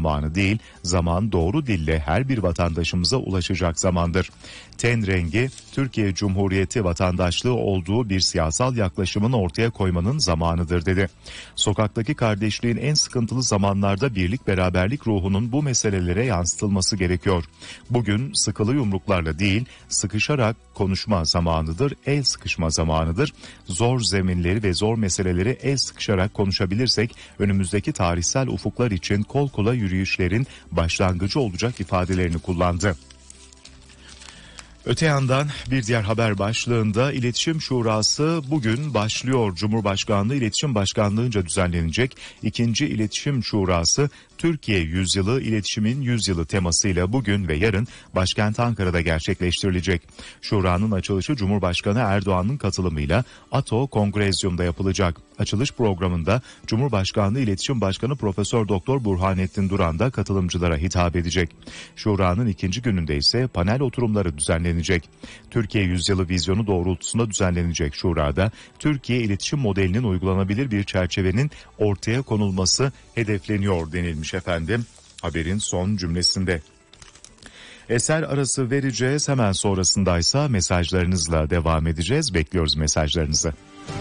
zamanı değil, zaman doğru dille her bir vatandaşımıza ulaşacak zamandır. Ten rengi, Türkiye Cumhuriyeti vatandaşlığı olduğu bir siyasal yaklaşımın ortaya koymanın zamanıdır dedi. Sokaktaki kardeşliğin en sıkıntılı zamanlarda birlik beraberlik ruhunun bu meselelere yansıtılması gerekiyor. Bugün sıkılı yumruklarla değil, sıkışarak konuşma zamanıdır, el sıkışma zamanıdır. Zor zeminleri ve zor meseleleri el sıkışarak konuşabilirsek önümüzdeki tarihsel ufuklar için kol kola yürüyüşlerin başlangıcı olacak ifadelerini kullandı. Öte yandan bir diğer haber başlığında İletişim Şurası bugün başlıyor. Cumhurbaşkanlığı İletişim Başkanlığı'nca düzenlenecek 2. İletişim Şurası Türkiye Yüzyılı İletişimin Yüzyılı temasıyla bugün ve yarın başkent Ankara'da gerçekleştirilecek. Şura'nın açılışı Cumhurbaşkanı Erdoğan'ın katılımıyla ATO Kongrezyum'da yapılacak. Açılış programında Cumhurbaşkanlığı İletişim Başkanı Profesör Doktor Burhanettin Duran da katılımcılara hitap edecek. Şura'nın ikinci gününde ise panel oturumları düzenlenecek. Türkiye Yüzyılı vizyonu doğrultusunda düzenlenecek Şura'da Türkiye iletişim modelinin uygulanabilir bir çerçevenin ortaya konulması hedefleniyor denilmiş efendim haberin son cümlesinde. Eser arası vereceğiz, hemen sonrasındaysa mesajlarınızla devam edeceğiz. Bekliyoruz mesajlarınızı.